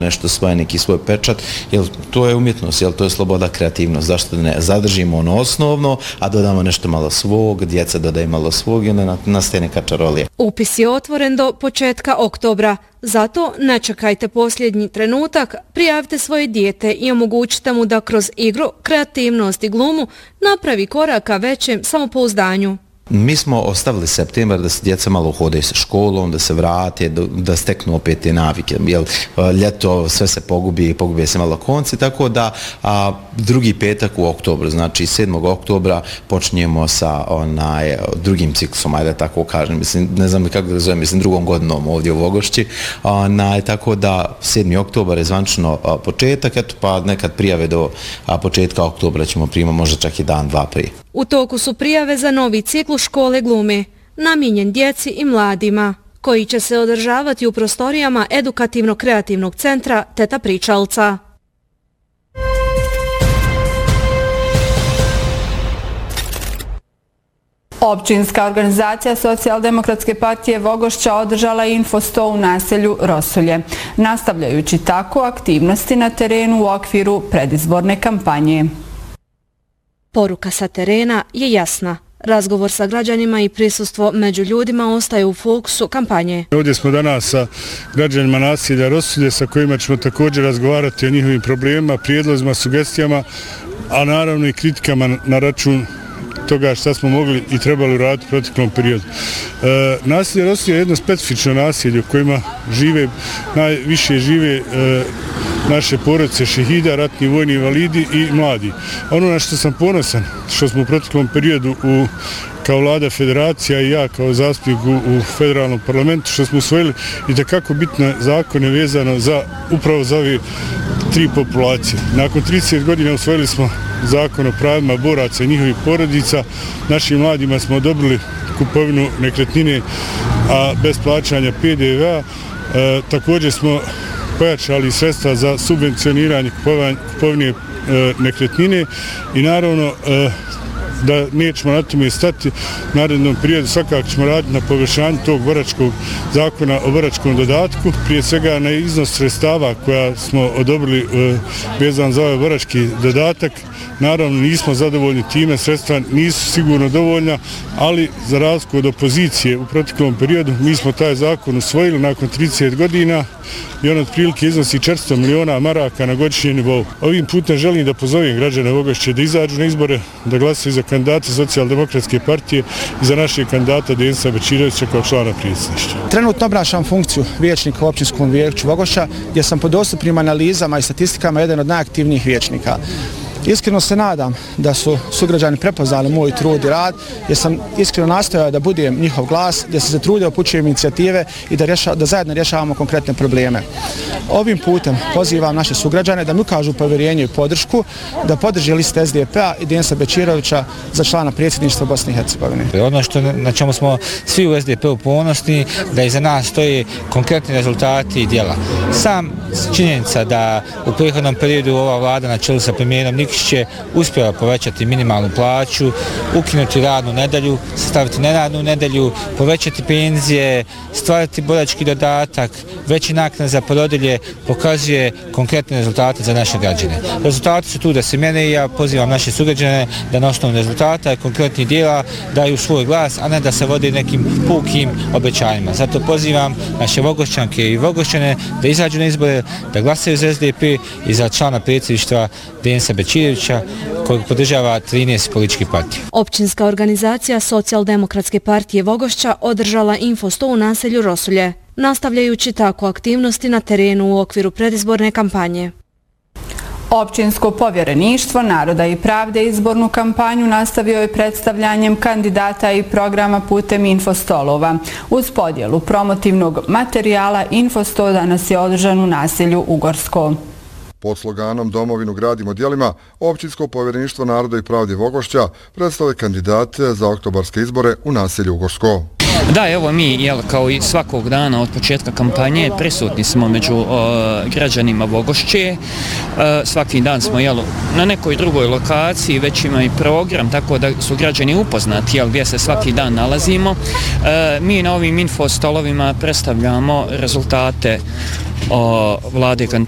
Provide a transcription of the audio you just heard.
nešto svoje, neki svoj pečat, jer to je umjetnost, jer to je sloboda, kreativnost. Zašto ne zadržimo ono osnovno, a dodamo nešto malo svog, djeca dodaju malo svog i onda nastaje neka čarolija. Upis je otvoren do početka oktobra, zato ne čekajte posljednji trenutak, prijavite svoje dijete i omogućite mu da kroz igru, kreativnost i glumu napravi korak ka većem samopouzdanju. Mi smo ostavili septembar da se djeca malo hodaju sa školom, da se vrate, da steknu opet te navike. Jer ljeto sve se pogubije se malo konci, tako da drugi petak u oktobru, znači 7. oktobra počinjemo sa drugim ciklusom, ajde tako kažem, mislim, ne znam kako da zovem, mislim drugom godinom ovdje u Vogošći, tako da 7. oktobar je zvančno početak, eto pa nekad prijave do početka oktobra ćemo primati, možda čak i dan, dva prije. U toku su prijave za novi ciklus škole glume, namijenjen djeci i mladima, koji će se održavati u prostorijama edukativno-kreativnog centra Teta Pričalca. Općinska organizacija Socijaldemokratske partije Vogošća održala info 100 u naselju Rosulje, nastavljajući tako aktivnosti na terenu u okviru predizborne kampanje. Poruka sa terena je jasna. Razgovor sa građanima i prisustvo među ljudima ostaje u fokusu kampanje. Ovdje smo danas sa građanima naselja Rosulje sa kojima ćemo također razgovarati o njihovim problemima, prijedlozima, sugestijama, a naravno i kritikama na račun toga šta smo mogli i trebali uraditi u proteklom periodu. Naselje Rosulje je jedno specifično naselje u kojima najviše žive naše porodice šehida, ratni vojni invalidi i mladi. Ono na što sam ponosan, što smo u proteklom periodu kao vlada federacija i ja kao zastupnik u federalnom parlamentu, što smo usvojili i takako bitne zakone vezano upravo za ove tri populacije. Nakon 30 godina usvojili smo zakon o pravima boraca i njihovih porodica. Našim mladima smo odobrili kupovinu nekretnine, a bez plaćanja PDV-a. Također smo pojačali sredstva za subvencioniranje kupovine nekretnine i naravno da nećemo na tome stati u narednom periodu, svakako ćemo raditi na povećanju tog boračkog zakona o boračkom dodatku, prije svega na iznos sredstava koja smo odobrili vezan za ovaj borački dodatak. Naravno nismo zadovoljni time, sredstva nisu sigurno dovoljna, ali za razliku od opozicije u proteklom periodu mi smo taj zakon usvojili nakon 30 godina i on otprilike iznosi 400 miliona maraka na godišnjem nivou. Ovim putem želim da pozovem građane Vogošće da izađu na izbore, da glasaju za kandidata Socijaldemokratske partije i za našeg kandidata Denisa Bečirovića kao člana predsjedništva. Trenutno obnašam funkciju vijećnika u općinskom vijeću Vogošća, gdje sam po dostupnim analizama i statistikama jedan od najaktivnijih vijećnika. Iskreno se nadam da su sugrađani prepoznali moj trud i rad, jer sam iskreno nastojao da budem njihov glas, da se zatrudio, upućujem inicijative i da zajedno rješavamo konkretne probleme. Ovim putem pozivam naše sugrađane da mi ukažu povjerenje i podršku, da podrže liste SDP-a i Denisa Bečirovića za člana predsjedništva Bosne i Hercegovine. Ono na čemu smo svi u SDP-u ponosni, da iza nas stoji konkretni rezultati i djela. Sam činjenica da u prethodnom periodu ova vlada na čelu sa premijerom Nikšić uspjela povećati minimalnu plaću, ukinuti radnu nedelju, staviti neradnu nedelju, povećati penzije, stvarati borački dodatak, veći naknad za porodilje, pokazuje konkretne rezultate za naše građane. Rezultati su tu da se mjere i ja pozivam naše sugrađane da na osnovu rezultata i konkretnih dijela daju svoj glas, a ne da se vode nekim pukim obećanjima. Zato pozivam naše Vogošćanke i Vogošćane da izađu na izbore, da glasaju za SDP i za člana predsjedništva Denisa Bečirovića, kojeg podržava 13 političkih partija. Općinska organizacija Socijaldemokratske partije Vogošća održala info 100 u naselju Rosulje, nastavljajući tako aktivnosti na terenu u okviru predizborne kampanje. Općinsko povjereništvo Naroda i pravde izbornu kampanju nastavio je predstavljanjem kandidata i programa putem infostolova. Uz podjelu promotivnog materijala info 100 danas je održan u naselju Ugorsko. Pod sloganom Domovinu gradimo djelima, Općinsko povjereništvo Naroda i pravde Vogošća predstavlja kandidate za oktobarske izbore u naselju Ugorsko. Da, evo mi, kao i svakog dana od početka kampanje, prisutni smo među građanima Vogošće. Svaki dan smo na nekoj drugoj lokaciji, već ima i program, tako da su građani upoznati gdje se svaki dan nalazimo. Mi na ovim infostolovima predstavljamo rezultate vlade